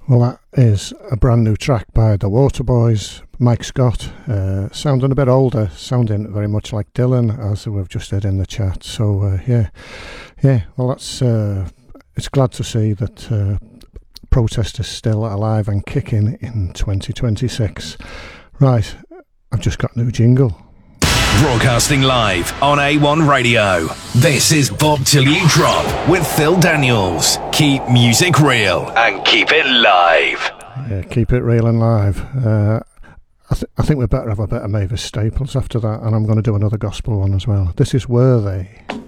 Well, that is a brand new track by the Waterboys, Mike Scott, sounding a bit older, sounding very much like Dylan, as we've just heard in the chat. So, yeah, well, that's it's glad to see that protest is still alive and kicking in 2026. Right, I've just got a new jingle. Broadcasting live on A1 Radio. This is Bob Till You Drop with Phil Daniels. Keep music real and keep it live. Yeah, keep it real and live. I think we better have a bit of Mavis Staples after that, and I'm going to do another gospel one as well. This is Worthy.